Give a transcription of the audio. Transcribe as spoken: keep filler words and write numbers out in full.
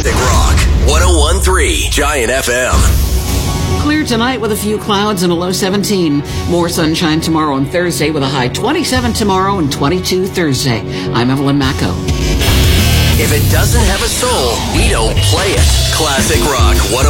Classic Rock one oh one point three Giant F M. Clear tonight with a few clouds and a low seventeen. More sunshine tomorrow and Thursday with a high twenty-seven tomorrow and twenty-two Thursday. I'm Evelyn Macco. If it doesn't have a soul, we don't play it. Classic Rock one oh one.